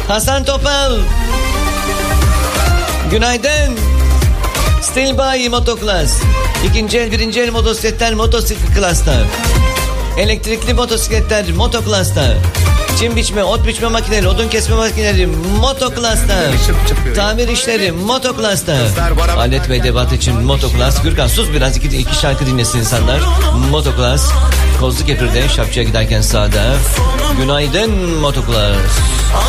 Hasan Topal. Günaydın. Still by Motoclass. İkinci el, birinci el motosikletler motosiklet klasta. Elektrikli motosikletler Motoclass'ta. Çim biçme, ot biçme makineleri, odun kesme makineleri Motoclass'ta. Tamir işleri Motoclass'ta. Alet ve edevat için Motoclass. Gürkan sus biraz, iki şarkı dinlesin insanlar. Motoclass. Kozlu Kepir'de Şapçı'ya giderken sağda. Günaydın Motoclass.